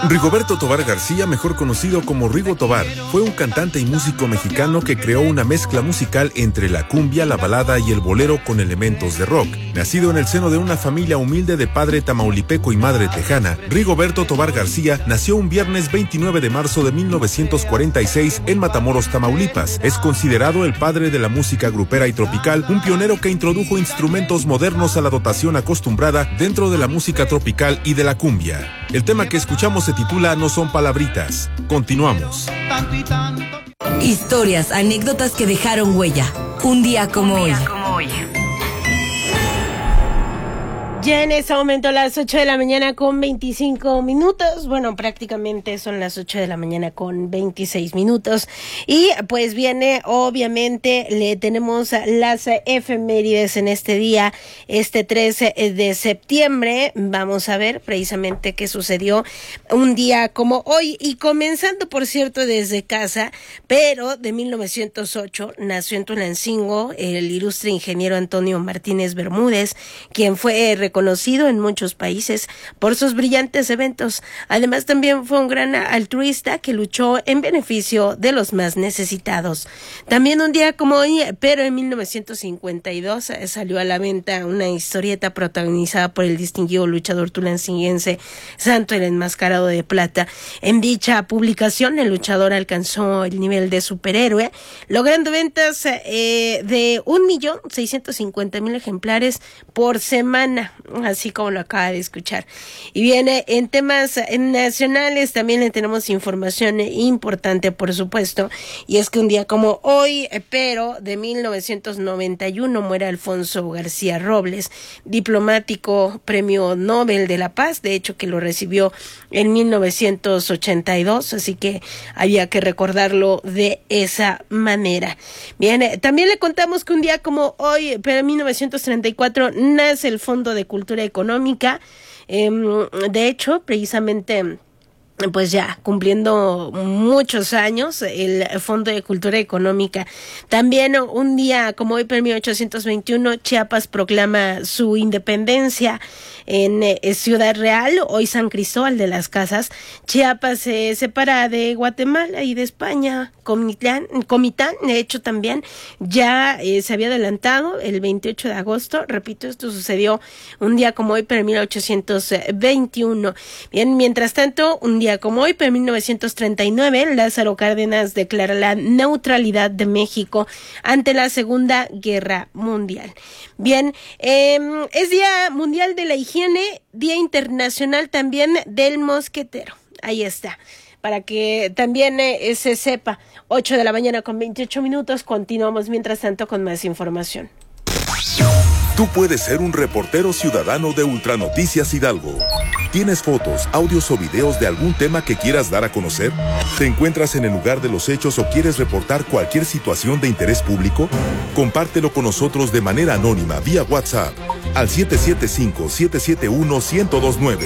Rigoberto Tobar García, mejor conocido como Rigo Tobar, fue un cantante y músico mexicano que creó una mezcla musical entre la cumbia, la balada y el bolero con elementos de rock. Nacido en el seno de una familia humilde de padre tamaulipeco y madre tejana, Rigoberto Tobar García nació un viernes 29 de marzo de 1946 en Matamoros, Tamaulipas. Es considerado el padre de la música grupera y tropical, un pionero que introdujo instrumentos modernos a la dotación acostumbrada dentro de la música tropical y de la cumbia. El tema que escuchamos se titula No son palabritas. Continuamos. Historias, anécdotas que dejaron huella. Un día como hoy. Ya en este momento las 8 de la mañana con 25 minutos, bueno, prácticamente son las 8 de la mañana con 26 minutos y pues viene, obviamente, le tenemos las efemérides en este día, este 13 de septiembre, vamos a ver precisamente qué sucedió un día como hoy y comenzando, por cierto, desde casa, pero de 1908 nació en Tulancingo el ilustre ingeniero Antonio Martínez Bermúdez, quien fue reconocido en muchos países por sus brillantes eventos. Además, también fue un gran altruista que luchó en beneficio de los más necesitados. También un día como hoy, pero en 1952, salió a la venta una historieta protagonizada por el distinguido luchador tulancinguense Santo el Enmascarado de Plata. En dicha publicación, el luchador alcanzó el nivel de superhéroe, logrando ventas de 1.650.000 ejemplares por semana, así como lo acaba de escuchar. Y viene en temas nacionales, también le tenemos información importante, por supuesto, y es que un día como hoy, pero de 1991, muere Alfonso García Robles, diplomático, premio Nobel de la Paz, de hecho que lo recibió en 1982, así que había que recordarlo de esa manera. Bien, también le contamos que un día como hoy, pero en 1934, nace el Fondo de Cultura Económica. De hecho, precisamente, pues ya cumpliendo muchos años, el Fondo de Cultura Económica. También un día como hoy, pero 1821, Chiapas proclama su independencia. En Ciudad Real, hoy San Cristóbal de las Casas, Chiapas se separa de Guatemala y de España. Comitán, de hecho, también ya se había adelantado el 28 de agosto. Repito, esto sucedió un día como hoy, pero en 1821. Bien, mientras tanto, un día como hoy, pero en 1939, Lázaro Cárdenas declara la neutralidad de México ante la Segunda Guerra Mundial. Bien, es Día Mundial de la Higiene, Día Internacional también del Mosquetero. Ahí está, para que también se sepa. 8 de la mañana con 28 minutos, continuamos mientras tanto con más información. Tú puedes ser un reportero ciudadano de Ultranoticias Hidalgo. ¿Tienes fotos, audios o videos de algún tema que quieras dar a conocer? ¿Te encuentras en el lugar de los hechos o quieres reportar cualquier situación de interés público? Compártelo con nosotros de manera anónima vía WhatsApp al 775-771-1029.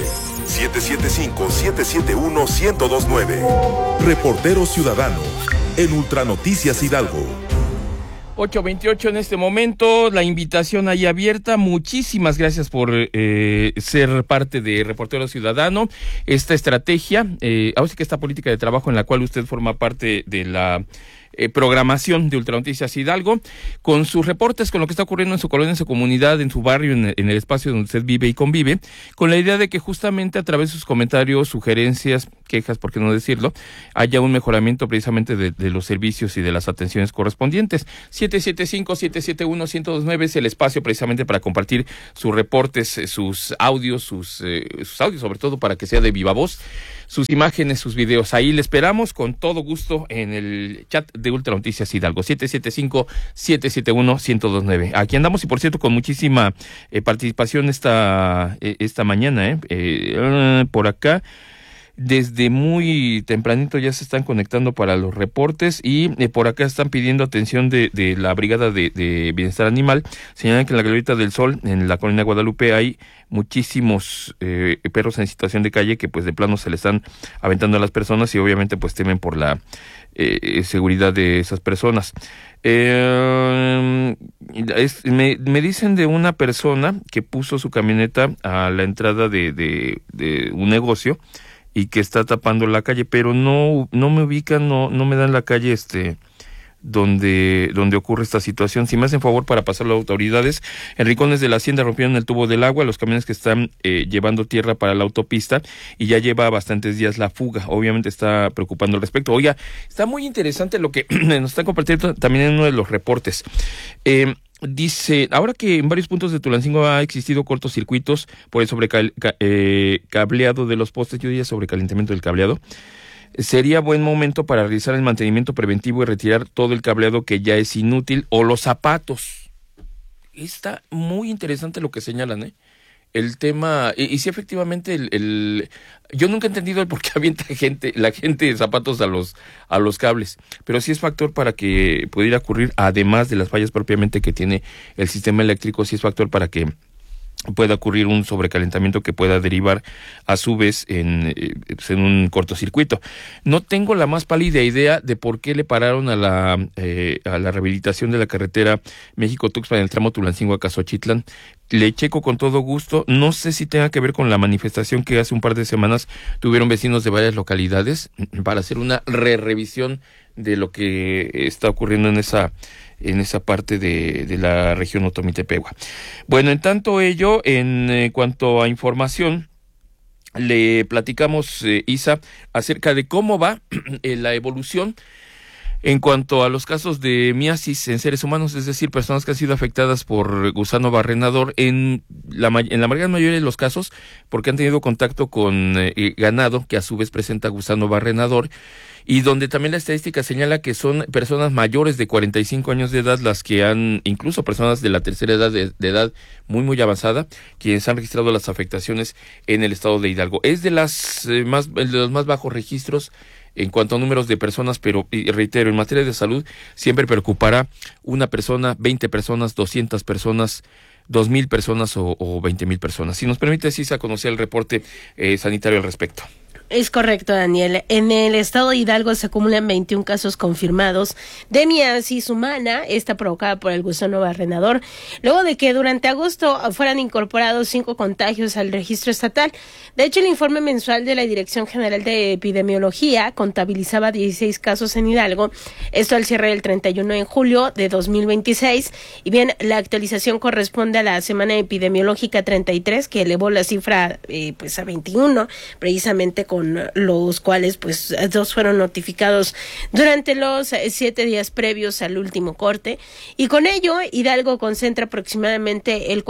775-771-1029. Reportero ciudadano en Ultranoticias Hidalgo. 8:28 en este momento, la invitación ahí abierta. Muchísimas gracias por ser parte de Reportero Ciudadano. Esta estrategia, ahora sí que esta política de trabajo en la cual usted forma parte de la programación de Ultranoticias Hidalgo, con sus reportes, con lo que está ocurriendo en su colonia, en su comunidad, en su barrio, en el espacio donde usted vive y convive, con la idea de que justamente a través de sus comentarios, sugerencias, quejas, por qué no decirlo, haya un mejoramiento precisamente de los servicios y de las atenciones correspondientes. 775-771-1029 es el espacio precisamente para compartir sus reportes, sus audios, sus audios sobre todo para que sea de viva voz, sus imágenes, sus videos. Ahí le esperamos con todo gusto en el chat de Ultranoticias Hidalgo, 775-771-1029. Aquí andamos y por cierto con muchísima participación esta mañana, por acá. Desde muy tempranito ya se están conectando para los reportes y por acá están pidiendo atención de la Brigada de Bienestar Animal. Señalan que en la Glorieta del Sol, en la colonia Guadalupe, hay muchísimos perros en situación de calle que pues de plano se le están aventando a las personas y obviamente pues temen por la seguridad de esas personas. Me dicen de una persona que puso su camioneta a la entrada de un negocio y que está tapando la calle, pero no me ubican, no me dan la calle donde ocurre esta situación. Si me hacen favor para pasar las autoridades, en Rincones de la Hacienda rompieron el tubo del agua, los camiones que están llevando tierra para la autopista, y ya lleva bastantes días la fuga. Obviamente está preocupando al respecto. Oiga, está muy interesante lo que nos están compartiendo también en uno de los reportes. Dice, ahora que en varios puntos de Tulancingo ha existido cortocircuitos por el cableado de los postes, yo diría sobrecalentamiento del cableado, sería buen momento para realizar el mantenimiento preventivo y retirar todo el cableado que ya es inútil, o los zapatos. Está muy interesante lo que señalan, el tema, y sí, efectivamente, yo nunca he entendido el por qué avienta la gente zapatos a los cables, pero sí es factor para que pudiera ocurrir, además de las fallas propiamente que tiene el sistema eléctrico, sí es factor para que pueda ocurrir un sobrecalentamiento que pueda derivar a su vez en un cortocircuito. No tengo la más pálida idea de por qué le pararon a la rehabilitación de la carretera México-Tuxpan en el tramo Tulancingo a Casochitlán. Le checo con todo gusto. No sé si tenga que ver con la manifestación que hace un par de semanas tuvieron vecinos de varias localidades para hacer una revisión de lo que está ocurriendo en esa parte de la región Otomitepegua. Bueno, en tanto ello, en cuanto a información, le platicamos, Isa, acerca de cómo va la evolución en cuanto a los casos de miasis en seres humanos, es decir, personas que han sido afectadas por gusano barrenador, en la gran mayoría de los casos, porque han tenido contacto con ganado que a su vez presenta gusano barrenador, y donde también la estadística señala que son personas mayores de 45 años de edad las que han, incluso personas de la tercera edad, de edad muy avanzada, quienes han registrado las afectaciones en el estado de Hidalgo. Es de los más bajos registros en cuanto a números de personas, pero reitero, en materia de salud siempre preocupará una persona, 20 personas, 200 personas, 2,000 personas o 20,000 personas. Si nos permite, Cisa, conocer el reporte sanitario al respecto. Es correcto, Daniel. En el estado de Hidalgo se acumulan 21 casos confirmados de miasis humana, esta provocada por el gusano barrenador, luego de que durante agosto fueran incorporados 5 contagios al registro estatal. De hecho, el informe mensual de la Dirección General de Epidemiología contabilizaba 16 casos en Hidalgo, esto al cierre del 31 de julio de 2026, y bien, la actualización corresponde a la semana epidemiológica 33, que elevó la cifra a 21, precisamente con los cuales 2 fueron notificados durante los 7 días previos al último corte, y con ello Hidalgo concentra aproximadamente un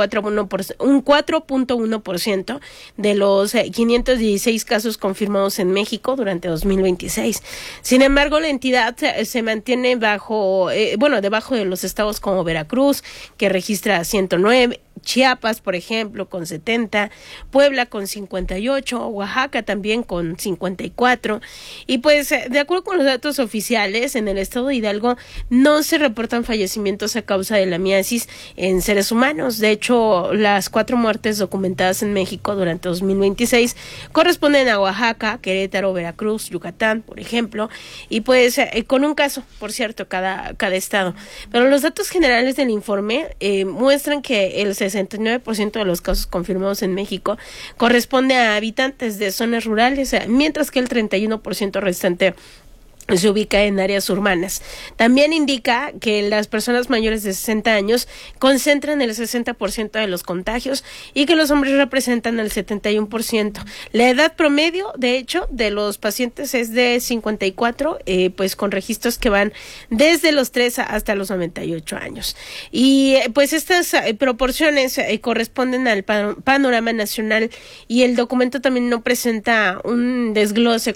4.1% de los 516 casos confirmados en México durante 2026. Sin embargo, la entidad se mantiene debajo de los estados como Veracruz, que registra 109, Chiapas, por ejemplo, con 70, Puebla con 58, Oaxaca también con 54, y de acuerdo con los datos oficiales, en el estado de Hidalgo no se reportan fallecimientos a causa de la miasis en seres humanos. De hecho, las 4 muertes documentadas en México durante 2026 corresponden a Oaxaca, Querétaro, Veracruz, Yucatán, por ejemplo, y con un caso, por cierto, cada estado. Pero los datos generales del informe muestran que el 69% de los casos confirmados en México corresponde a habitantes de zonas rurales, mientras que el 31% restante se ubica en áreas urbanas. También indica que las personas mayores de 60 años concentran el 60% de los contagios y que los hombres representan el 71%. La edad promedio, de hecho, de los pacientes es de 54, con registros que van desde los 3 hasta los 98 años. Y estas proporciones corresponden al panorama nacional, y el documento también no presenta un desglose